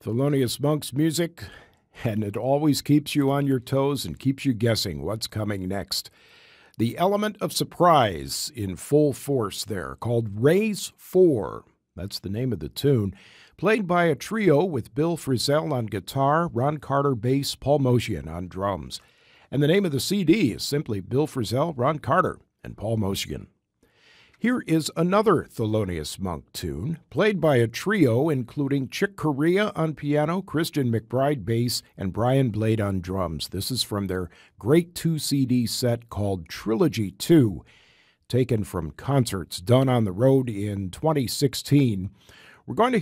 Thelonious Monk's music, and it always keeps you on your toes and keeps you guessing what's coming next. The element of surprise in full force there, called Raise 4. That's the name of the tune. Played by a trio with Bill Frisell on guitar, Ron Carter bass, Paul Motian on drums. And the name of the CD is simply Bill Frisell, Ron Carter, and Paul Motian. Here is another Thelonious Monk tune, played by a trio including Chick Corea on piano, Christian McBride bass, and Brian Blade on drums. This is from their great 2-CD set called Trilogy 2, taken from concerts done on the road in 2016. We're going to